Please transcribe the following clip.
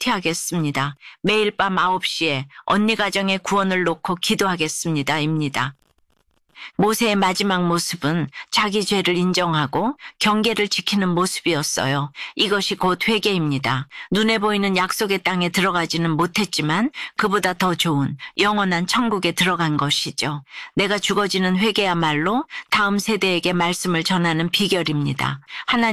파티하겠습니다. 매일 밤 9시에 언니 가정의 구원을 놓고 기도하겠습니다. 입니다. 모세의 마지막 모습은 자기 죄를 인정하고 경계를 지키는 모습이었어요. 이것이 곧 회개입니다. 눈에 보이는 약속의 땅에 들어가지는 못했지만 그보다 더 좋은 영원한 천국에 들어간 것이죠. 내가 죽어지는 회개야말로 다음 세대에게 말씀을 전하는 비결입니다. 하나님